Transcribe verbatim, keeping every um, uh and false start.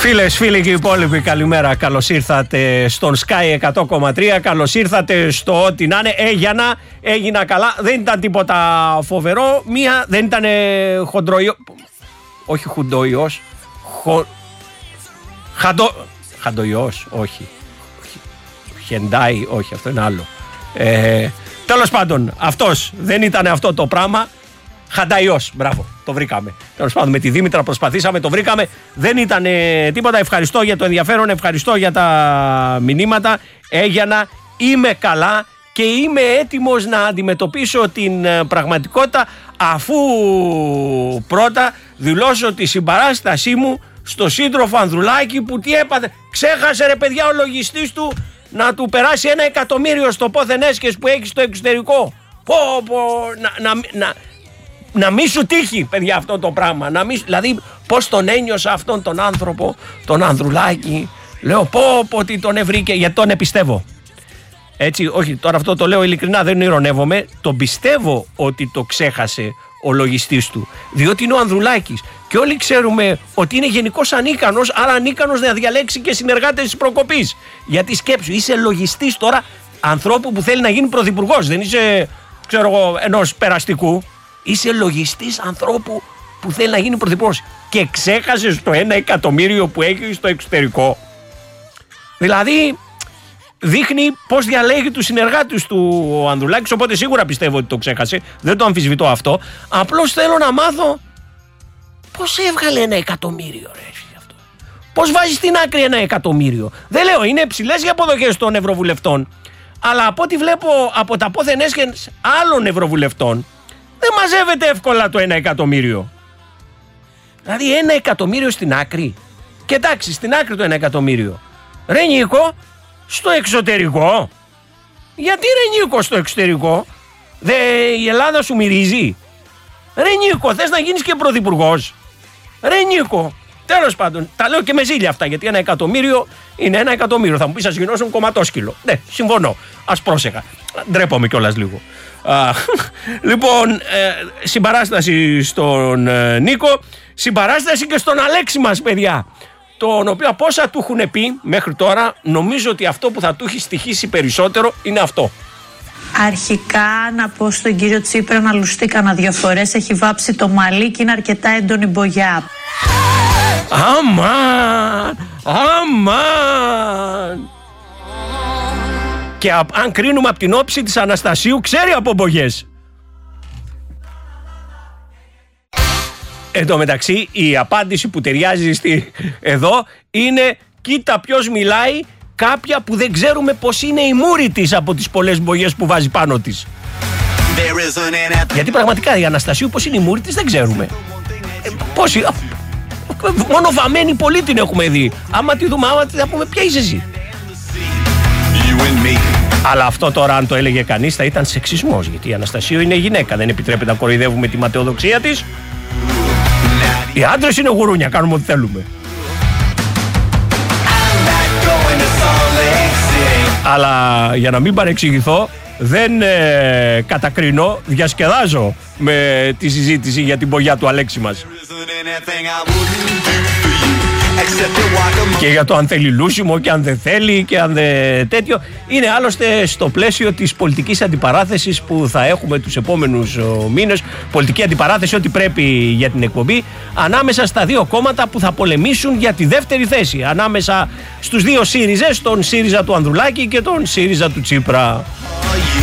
Φίλες, φίλοι και οι υπόλοιποι, καλημέρα. Καλώς ήρθατε στον Sky εκατό κόμμα τρία. Καλώς ήρθατε στο ό,τι να είναι. Έγινα, έγινα καλά. Δεν ήταν τίποτα φοβερό. Μία δεν ήταν χοντροϊό. Όχι χουντοϊός. Χο... Χαντο... Χαντοϊός, όχι. Χεντάι, όχι, αυτό είναι άλλο. Ε, τέλος πάντων, αυτός δεν ήταν αυτό το πράγμα. Χανταϊός, μπράβο, το βρήκαμε. Τέλος πάντων, με τη Δήμητρα προσπαθήσαμε, το βρήκαμε. Δεν ήταν ε, τίποτα. Ευχαριστώ για το ενδιαφέρον, ευχαριστώ για τα μηνύματα. Έγινα, είμαι καλά και είμαι έτοιμος να αντιμετωπίσω την ε, πραγματικότητα, αφού πρώτα δηλώσω τη συμπαράστασή μου στο σύντροφο Ανδρουλάκη, που τι έπαθε. Ξέχασε, ρε παιδιά, ο λογιστής του να του περάσει ένα εκατομμύριο στο πόθεν έσχες που έχει στο εξωτερικό. Πω, πω, να, να, να, να μη σου τύχει, παιδιά, αυτό το πράγμα. Να μη, δηλαδή, πώς τον ένιωσα αυτόν τον άνθρωπο, τον Ανδρουλάκη. Λέω, πω, πω, τι τον ευρήκε, γιατί τον επιστεύω. Έτσι, όχι, τώρα αυτό το λέω ειλικρινά, δεν ειρωνεύομαι. Τον πιστεύω ότι το ξέχασε ο λογιστής του. Διότι είναι ο Ανδρουλάκης. Και όλοι ξέρουμε ότι είναι γενικώς ανίκανος, άρα ανίκανος να διαλέξει και συνεργάτες της προκοπής. Γιατί σκέψου, είσαι λογιστής τώρα ανθρώπου που θέλει να γίνει πρωθυπουργός. Δεν είσαι, ξέρω εγώ, ενός περαστικού. Είσαι λογιστής ανθρώπου που θέλει να γίνει πρωθυπουργός. Και ξέχασες το ένα εκατομμύριο που έχει στο εξωτερικό. Δηλαδή, δείχνει πώς διαλέγει τους συνεργάτες του ο Ανδρουλάκης. Οπότε σίγουρα πιστεύω ότι το ξέχασε. Δεν το αμφισβητώ αυτό. Απλώς θέλω να μάθω πώς έβγαλε ένα εκατομμύριο, ρε, αυτό. Πώς βάζει στην άκρη ένα εκατομμύριο. Δεν λέω, είναι ψηλές οι αποδοχές των ευρωβουλευτών. Αλλά από ό,τι βλέπω από τα πόθεν έσχες άλλων ευρωβουλευτών, δεν μαζεύεται εύκολα το ένα εκατομμύριο. Δηλαδή ένα εκατομμύριο στην άκρη. Και εντάξει, στην άκρη το ένα εκατομμύριο. Ρε Νίκο, στο εξωτερικό. Γιατί ρε Νίκο στο εξωτερικό? Δε, η Ελλάδα σου μυρίζει? Ρε Νίκο, θες να γίνεις και πρωθυπουργός? Ρε Νίκο, τέλος πάντων, τα λέω και με ζήλια αυτά, γιατί ένα εκατομμύριο είναι ένα εκατομμύριο. Θα μου πεις, ας γινώσουν κομματόσκυλο. Ναι, συμφωνώ. Ας πρόσεχα. Ντρέπομαι κιόλας λίγο. Α, λοιπόν, ε, συμπαράσταση στον ε, Νίκο, συμπαράσταση και στον Αλέξη μας, παιδιά. Τον οποίο πόσα του έχουν πει μέχρι τώρα, νομίζω ότι αυτό που θα του έχει στοιχήσει περισσότερο είναι αυτό. Αρχικά να πω στον κύριο Τσίπρα να λουστεί κανένα δύο φορές. Έχει βάψει το μαλλί και είναι αρκετά έντονη μπογιά. Αμάν! Αμάν! Και α, αν κρίνουμε από την όψη της Αναστασίου, ξέρει από μπογιές. Εν τω μεταξύ, η απάντηση που ταιριάζει στη, εδώ είναι, κοίτα ποιος μιλάει, κάποια που δεν ξέρουμε πως είναι η μούρη της από τις πολλές μπογιές που βάζει πάνω της. Γιατί πραγματικά η Αναστασίου πως είναι η μούρη της δεν ξέρουμε. Ε, πώς, μόνο βαμμένη πολύ την έχουμε δει. Άμα τη δούμε, άμα τη θα πούμε, ποια είσαι εσύ? Αλλά αυτό τώρα, αν το έλεγε κανείς, θα ήταν σεξισμός. Γιατί η Αναστασίου είναι γυναίκα, δεν επιτρέπεται να κοροϊδεύουμε τη ματαιοδοξία της. Οι άντρες είναι γουρούνια, κάνουμε ό,τι θέλουμε. Αλλά για να μην παρεξηγηθώ, δεν ε, κατακρίνω, διασκεδάζω με τη συζήτηση για την μπογιά του Αλέξη μας. Και για το αν θέλει λούσιμο και αν δεν θέλει και αν δεν τέτοιο. Είναι άλλωστε στο πλαίσιο της πολιτικής αντιπαράθεσης που θα έχουμε τους επόμενους μήνες. Πολιτική αντιπαράθεση, ό,τι πρέπει για την εκπομπή, ανάμεσα στα δύο κόμματα που θα πολεμήσουν για τη δεύτερη θέση. Ανάμεσα στους δύο ΣΥΡΙΖΕΣ, τον ΣΥΡΙΖΑ του Ανδρουλάκη και τον ΣΥΡΙΖΑ του Τσίπρα.